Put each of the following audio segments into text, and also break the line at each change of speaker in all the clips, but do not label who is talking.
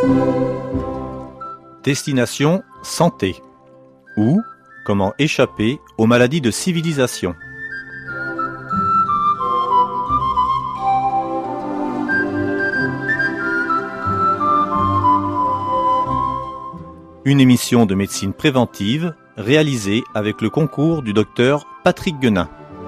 Destination santé ou comment échapper aux maladies de civilisation. Une émission de médecine préventive réalisée avec le concours du docteur Patrick Guenin.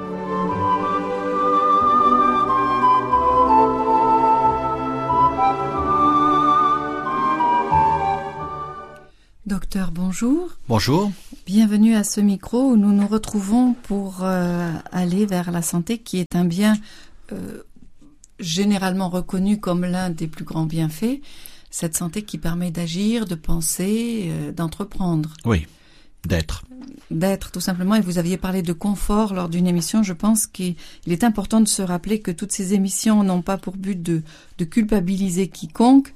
Docteur, bonjour.
Bonjour.
Bienvenue à ce micro où nous nous retrouvons pour aller vers la santé qui est un bien généralement reconnu comme l'un des plus grands bienfaits. Cette santé qui permet d'agir, de penser, d'entreprendre.
Oui, d'être.
D'être, tout simplement. Et vous aviez parlé de confort lors d'une émission. Je pense qu'il est important de se rappeler que toutes ces émissions n'ont pas pour but de culpabiliser quiconque,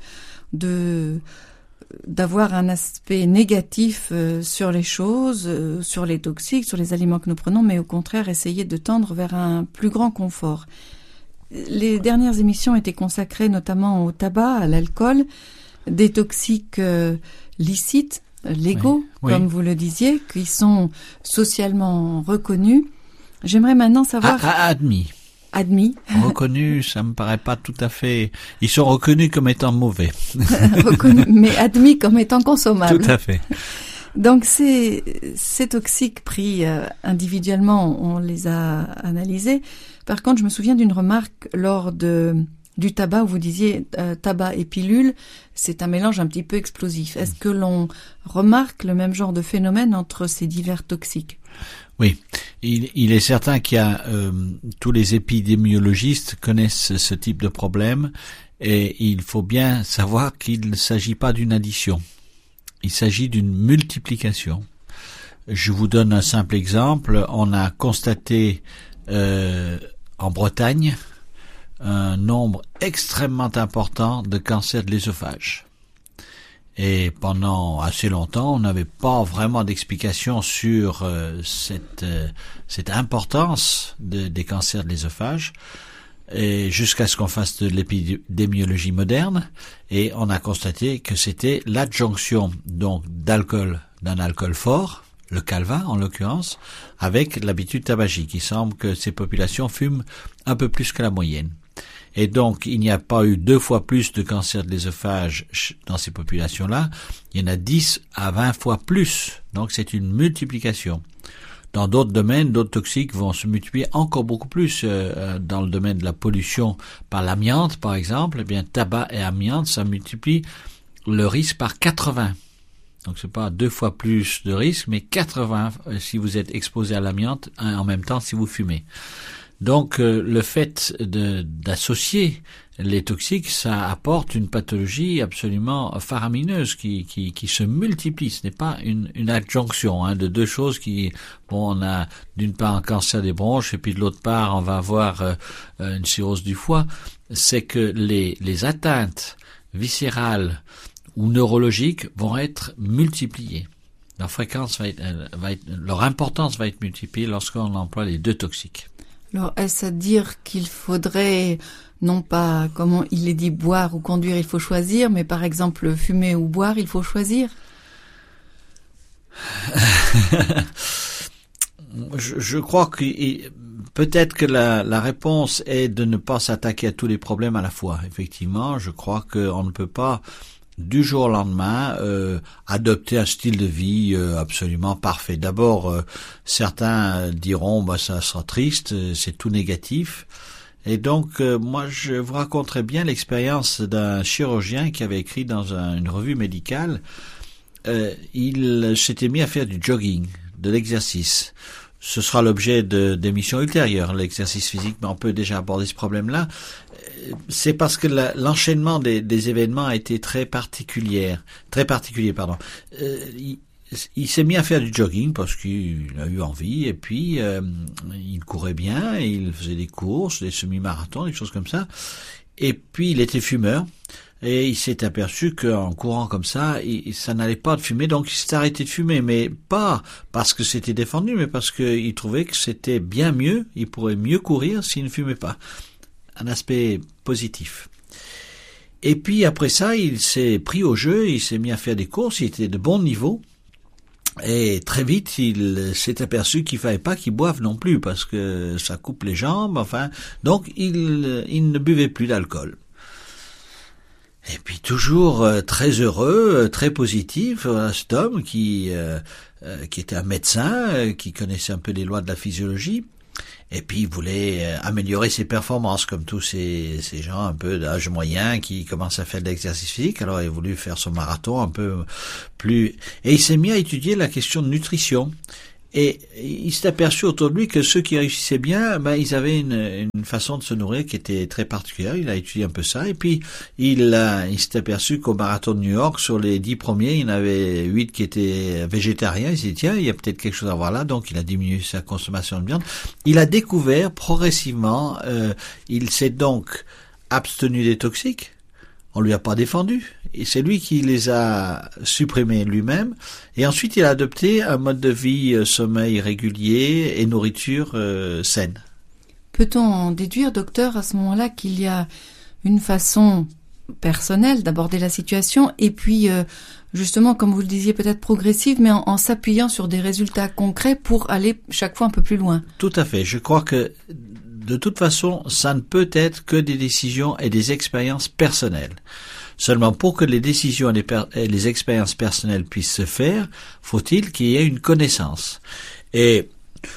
d'avoir un aspect négatif sur les choses, sur les toxiques, sur les aliments que nous prenons, mais au contraire essayer de tendre vers un plus grand confort. Les dernières émissions étaient consacrées notamment au tabac, à l'alcool, des toxiques licites, légaux, oui. Comme vous le disiez, qui sont socialement reconnus. J'aimerais maintenant savoir...
Admis. Reconnus, ça me paraît pas tout à fait... Ils sont reconnus comme étant mauvais.
Reconnus, mais admis comme étant consommables.
Tout à fait.
Donc ces toxiques pris individuellement, on les a analysés. Par contre, je me souviens d'une remarque lors du tabac où vous disiez tabac et pilule, c'est un mélange un petit peu explosif. Est-ce que l'on remarque le même genre de phénomène entre ces divers toxiques ?
Oui, il est certain qu'il y a tous les épidémiologistes connaissent ce type de problème et il faut bien savoir qu'il ne s'agit pas d'une addition. Il s'agit d'une multiplication. Je vous donne un simple exemple. On a constaté en Bretagne un nombre extrêmement important de cancers de l'œsophage. Et pendant assez longtemps, on n'avait pas vraiment d'explication sur cette importance des cancers de l'œsophage, et jusqu'à ce qu'on fasse de l'épidémiologie moderne, et on a constaté que c'était l'adjonction donc d'alcool, d'un alcool fort, le calva en l'occurrence, avec l'habitude tabagique. Il semble que ces populations fument un peu plus que la moyenne. Et donc, il n'y a pas eu 2 fois plus de cancer de l'œsophage dans ces populations-là. Il y en a 10 à 20 fois plus. Donc, c'est une multiplication. Dans d'autres domaines, d'autres toxiques vont se multiplier encore beaucoup plus. Dans le domaine de la pollution par l'amiante, par exemple, eh bien, tabac et amiante, ça multiplie le risque par 80. Donc, c'est pas 2 fois plus de risque, mais 80 si vous êtes exposé à l'amiante, en même temps si vous fumez. Donc, le fait d'associer les toxiques, ça apporte une pathologie absolument faramineuse qui se multiplie. Ce n'est pas une adjonction de 2 choses on a d'une part un cancer des bronches et puis de l'autre part on va avoir une cirrhose du foie. C'est que les atteintes viscérales ou neurologiques vont être multipliées. Leur fréquence leur importance va être multipliée lorsqu'on emploie les 2 toxiques.
Alors, est-ce à dire qu'il faudrait, non pas, comme il est dit, boire ou conduire, il faut choisir, mais par exemple, fumer ou boire, il faut choisir ?
Je crois que peut-être que la réponse est de ne pas s'attaquer à tous les problèmes à la fois. Effectivement, je crois qu'on ne peut pas du jour au lendemain adopter un style de vie absolument parfait. D'abord, certains diront ça sera triste, c'est tout négatif. Et donc moi je vous raconterai bien l'expérience d'un chirurgien qui avait écrit dans une revue médicale. Il s'était mis à faire du jogging, de l'exercice. Ce sera l'objet d'émissions ultérieures, l'exercice physique, mais on peut déjà aborder ce problème-là. C'est parce que l'enchaînement des événements a été très particulier. Il s'est mis à faire du jogging parce qu'il a eu envie, et puis il courait bien, et il faisait des courses, des semi-marathons, des choses comme ça. Et puis il était fumeur. Et il s'est aperçu qu'en courant comme ça, ça n'allait pas de fumer, donc il s'est arrêté de fumer, mais pas parce que c'était défendu, mais parce qu'il trouvait que c'était bien mieux, il pourrait mieux courir s'il ne fumait pas. Un aspect positif. Et puis après ça, il s'est pris au jeu, il s'est mis à faire des courses, il était de bon niveau. Et très vite, il s'est aperçu qu'il fallait pas qu'il boive non plus, parce que ça coupe les jambes, enfin. Donc, il ne buvait plus d'alcool. Et puis toujours très heureux, très positif, cet homme qui était un médecin, qui connaissait un peu les lois de la physiologie, et puis il voulait améliorer ses performances, comme tous ces gens un peu d'âge moyen qui commencent à faire de l'exercice physique. Alors il a voulu faire son marathon un peu plus, et il s'est mis à étudier la question de nutrition. Et il s'est aperçu autour de lui que ceux qui réussissaient bien, ils avaient une façon de se nourrir qui était très particulière. Il a étudié un peu ça. Et puis, il s'est aperçu qu'au marathon de New York, sur les 10 premiers, il y en avait 8 qui étaient végétariens. Il s'est dit, tiens, il y a peut-être quelque chose à voir là. Donc, il a diminué sa consommation de viande. Il a découvert progressivement, il s'est donc abstenu des toxiques. On lui a pas défendu. Et c'est lui qui les a supprimés lui-même. Et ensuite, il a adopté un mode de vie, sommeil régulier et nourriture saine.
Peut-on en déduire, docteur, à ce moment-là, qu'il y a une façon personnelle d'aborder la situation et puis, justement, comme vous le disiez, peut-être progressive, mais en s'appuyant sur des résultats concrets pour aller chaque fois un peu plus loin?
Tout à fait. Je crois que de toute façon, ça ne peut être que des décisions et des expériences personnelles. Seulement, pour que les décisions et les expériences personnelles puissent se faire, faut-il qu'il y ait une connaissance. Et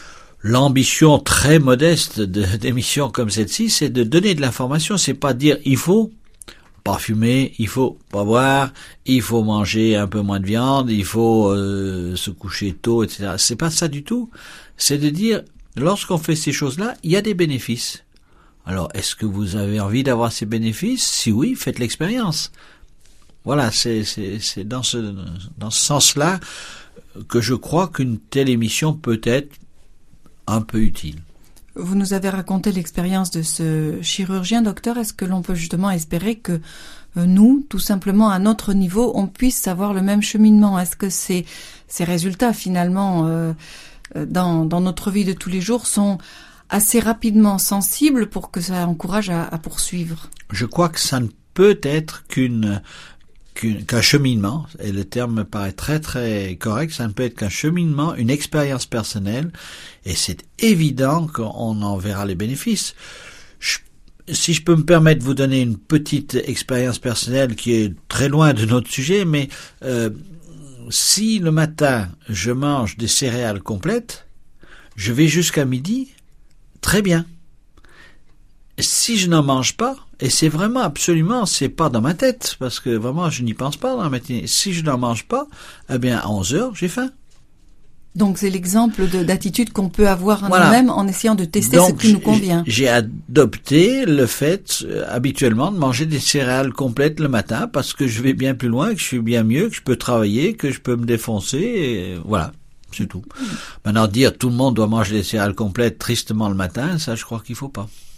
l'ambition très modeste d'émissions comme celle-ci, c'est de donner de l'information. C'est pas dire il faut pas fumer, il faut pas boire, il faut manger un peu moins de viande, il faut se coucher tôt, etc. C'est pas ça du tout. C'est de dire lorsqu'on fait ces choses-là, il y a des bénéfices. Alors, est-ce que vous avez envie d'avoir ces bénéfices? Si oui, faites l'expérience. Voilà, c'est dans ce sens-là que je crois qu'une telle émission peut être un peu utile.
Vous nous avez raconté l'expérience de ce chirurgien, docteur. Est-ce que l'on peut justement espérer que nous, tout simplement à notre niveau, on puisse avoir le même cheminement? Est-ce que ces résultats, finalement, dans notre vie de tous les jours, sont assez rapidement sensibles pour que ça encourage à poursuivre?
Je crois que ça ne peut être qu'un cheminement, et le terme me paraît très très correct, ça ne peut être qu'un cheminement, une expérience personnelle, et c'est évident qu'on en verra les bénéfices. Si je peux me permettre de vous donner une petite expérience personnelle qui est très loin de notre sujet, mais si le matin je mange des céréales complètes, je vais jusqu'à midi, très bien. Si je n'en mange pas, et c'est vraiment absolument, c'est pas dans ma tête, parce que vraiment je n'y pense pas dans la matinée. Si je n'en mange pas, eh bien à 11 heures, j'ai faim.
Donc c'est l'exemple d'attitude qu'on peut avoir en
voilà.
nous-mêmes en essayant de tester ce qui nous convient.
J'ai adopté le fait habituellement de manger des céréales complètes le matin parce que je vais bien plus loin, que je suis bien mieux, que je peux travailler, que je peux me défoncer, et voilà, c'est tout. Maintenant dire tout le monde doit manger des céréales complètes tristement le matin, ça je crois qu'il faut pas.